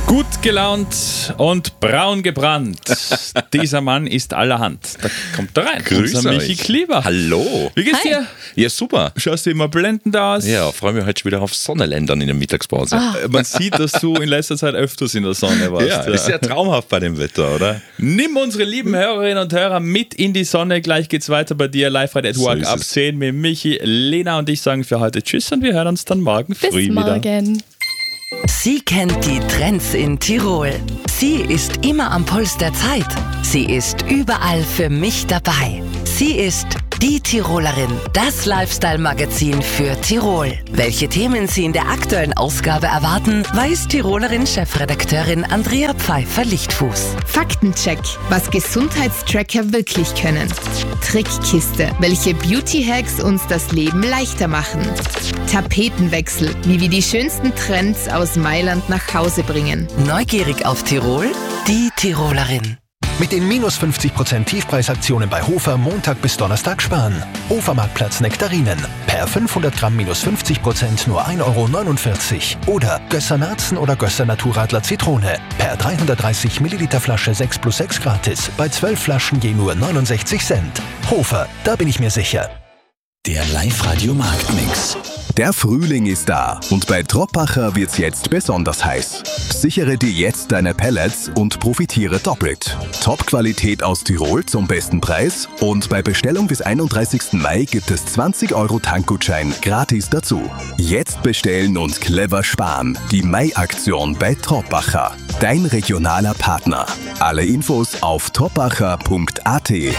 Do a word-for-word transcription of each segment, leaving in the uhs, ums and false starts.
Gut gelaunt und braun gebrannt. Dieser Mann ist allerhand. Da kommt er rein. Grüß Unser euch. Michi Kleber. Hallo. Wie geht's Hi. dir? Ja, super. Schaust du immer blendend aus? Ja, freue mich heute schon wieder auf Sonnenländern in der Mittagspause. Äh, Man sieht, dass du in letzter Zeit öfters in der Sonne warst. Ja, ist ja traumhaft bei dem Wetter, oder? Nimm unsere lieben Hörerinnen und Hörer mit in die Sonne. Gleich geht's weiter bei dir. Live-Radio at So Work ist ab es. zehn mit Michi, Lena und ich sagen für heute Tschüss und wir hören uns dann morgen Bis früh wieder. morgen. Sie kennt die Trends in Tirol. Sie ist immer am Puls der Zeit. Sie ist überall für mich dabei. Sie ist die Tirolerin, das Lifestyle-Magazin für Tirol. Welche Themen Sie in der aktuellen Ausgabe erwarten, weiß Tirolerin-Chefredakteurin Andrea Pfeiffer-Lichtfuß. Faktencheck, was Gesundheitstracker wirklich können. Trickkiste, welche Beauty-Hacks uns das Leben leichter machen. Tapetenwechsel, wie wir die schönsten Trends aus Mailand nach Hause bringen. Neugierig auf Tirol? Die Tirolerin. Mit den minus fünfzig Prozent Tiefpreisaktionen bei Hofer Montag bis Donnerstag sparen. Hofer Marktplatz Nektarinen. Per fünfhundert Gramm minus fünfzig Prozent nur ein Euro neunundvierzig. Oder Gösser Narzen oder Gösser Naturradler Zitrone. Per dreihundertdreißig Milliliter Flasche sechs plus sechs gratis. Bei zwölf Flaschen je nur neunundsechzig Cent. Hofer, da bin ich mir sicher. Der Live-Radio-Marktmix. Der Frühling ist da und bei Troppacher wird's jetzt besonders heiß. Sichere dir jetzt deine Pellets und profitiere doppelt. Top-Qualität aus Tirol zum besten Preis und bei Bestellung bis einunddreißigsten Mai gibt es zwanzig Euro Tankgutschein gratis dazu. Jetzt bestellen und clever sparen. Die Mai-Aktion bei Troppacher. Dein regionaler Partner. Alle Infos auf troppacher punkt a t.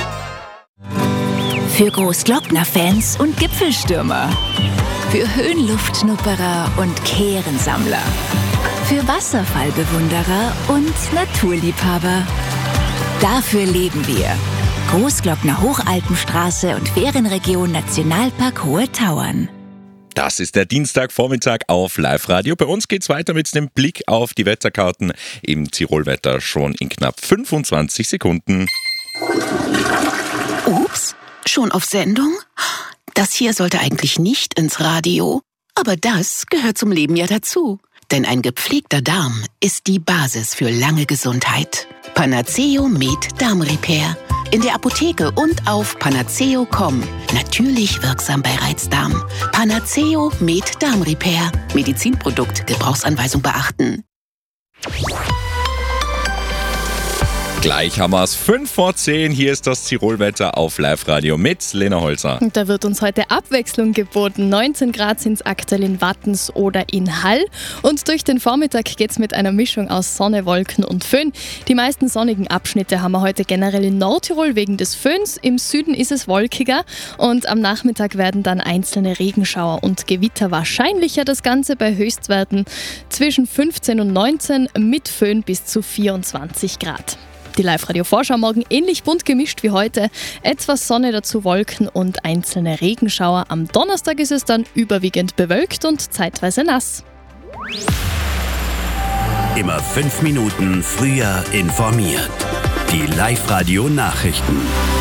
Für Großglockner-Fans und Gipfelstürmer. Für Höhenluftschnupperer und Kehrensammler. Für Wasserfallbewunderer und Naturliebhaber. Dafür leben wir. Großglockner Hochalpenstraße und Ferienregion Nationalpark Hohe Tauern. Das ist der Dienstagvormittag auf Live-Radio. Bei uns geht's weiter mit dem Blick auf die Wetterkarten im Tirolwetter schon in knapp fünfundzwanzig Sekunden. Ups, schon auf Sendung? Das hier sollte eigentlich nicht ins Radio, aber das gehört zum Leben ja dazu. Denn ein gepflegter Darm ist die Basis für lange Gesundheit. Panaceo Med Darm Repair. In der Apotheke und auf panaceo punkt com. Natürlich wirksam bei Reizdarm. Panaceo Med Darm Repair. Medizinprodukt, Gebrauchsanweisung beachten. Gleich haben wir es fünf vor zehn. Hier ist das Tirolwetter auf Live-Radio mit Lena Holzer. Und da wird uns heute Abwechslung geboten. neunzehn Grad sind es aktuell in Wattens oder in Hall. Und durch den Vormittag geht es mit einer Mischung aus Sonne, Wolken und Föhn. Die meisten sonnigen Abschnitte haben wir heute generell in Nordtirol wegen des Föhns. Im Süden ist es wolkiger und am Nachmittag werden dann einzelne Regenschauer und Gewitter wahrscheinlicher. Das Ganze bei Höchstwerten zwischen fünfzehn und neunzehn mit Föhn bis zu vierundzwanzig Grad. Die Live-Radio-Vorschau morgen ähnlich bunt gemischt wie heute. Etwas Sonne, dazu Wolken und einzelne Regenschauer. Am Donnerstag ist es dann überwiegend bewölkt und zeitweise nass. Immer fünf Minuten früher informiert. Die Live-Radio-Nachrichten.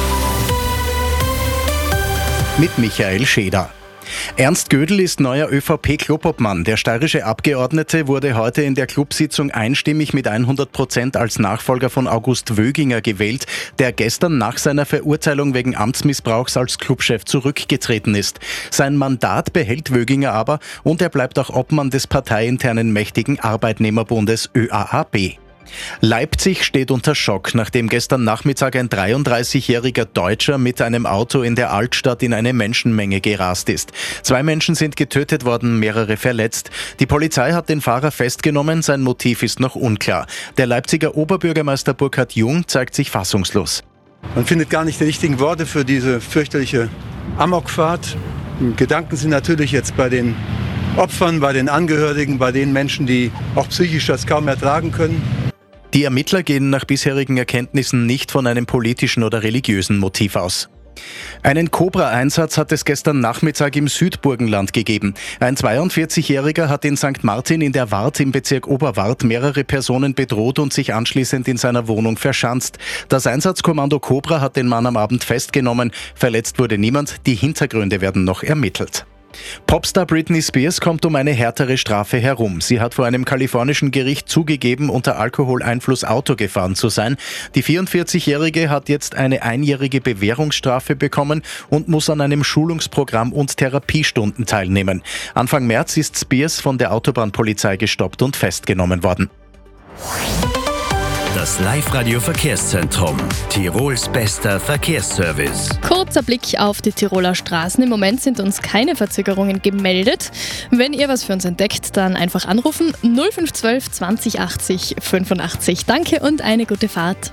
Mit Michael Scheder. Ernst Gödel ist neuer ÖVP-Clubobmann. Der steirische Abgeordnete wurde heute in der Clubsitzung einstimmig mit hundert Prozent als Nachfolger von August Wöginger gewählt, der gestern nach seiner Verurteilung wegen Amtsmissbrauchs als Clubchef zurückgetreten ist. Sein Mandat behält Wöginger aber und er bleibt auch Obmann des parteiinternen mächtigen Arbeitnehmerbundes Ö A A B. Leipzig steht unter Schock, nachdem gestern Nachmittag ein dreiunddreißigjähriger Deutscher mit einem Auto in der Altstadt in eine Menschenmenge gerast ist. Zwei Menschen sind getötet worden, mehrere verletzt. Die Polizei hat den Fahrer festgenommen, sein Motiv ist noch unklar. Der Leipziger Oberbürgermeister Burkhard Jung zeigt sich fassungslos. Man findet gar nicht die richtigen Worte für diese fürchterliche Amokfahrt. Gedanken sind natürlich jetzt bei den Opfern, bei den Angehörigen, bei den Menschen, die auch psychisch das kaum ertragen können. Die Ermittler gehen nach bisherigen Erkenntnissen nicht von einem politischen oder religiösen Motiv aus. Einen Cobra-Einsatz hat es gestern Nachmittag im Südburgenland gegeben. Ein zweiundvierzigjähriger hat in Sankt Martin in der Wart im Bezirk Oberwart mehrere Personen bedroht und sich anschließend in seiner Wohnung verschanzt. Das Einsatzkommando Cobra hat den Mann am Abend festgenommen. Verletzt wurde niemand. Die Hintergründe werden noch ermittelt. Popstar Britney Spears kommt um eine härtere Strafe herum. Sie hat vor einem kalifornischen Gericht zugegeben, unter Alkoholeinfluss Auto gefahren zu sein. Die vierundvierzigjährige hat jetzt eine einjährige Bewährungsstrafe bekommen und muss an einem Schulungsprogramm und Therapiestunden teilnehmen. Anfang März ist Spears von der Autobahnpolizei gestoppt und festgenommen worden. Das Live-Radio-Verkehrszentrum. Tirols bester Verkehrsservice. Kurzer Blick auf die Tiroler Straßen. Im Moment sind uns keine Verzögerungen gemeldet. Wenn ihr was für uns entdeckt, dann einfach anrufen null fünf eins zwei zwanzig achtzig fünfundachtzig. Danke und eine gute Fahrt.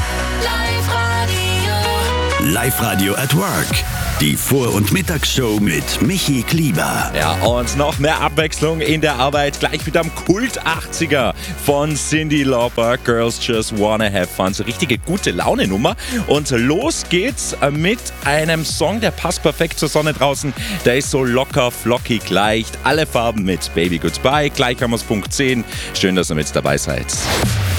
Live-Radio at Work. Die Vor- und Mittagsshow mit Michi Klieber. Ja, und noch mehr Abwechslung in der Arbeit. Gleich mit einem Kult-achtziger von Cyndi Lauper. Girls Just Wanna Have Fun. So richtige gute Laune-Nummer. Und los geht's mit einem Song, der passt perfekt zur Sonne draußen. Der ist so locker, flockig, leicht. Alle Farben mit Baby Goodbye. Gleich haben wir's Punkt zehn. Schön, dass ihr mit dabei seid.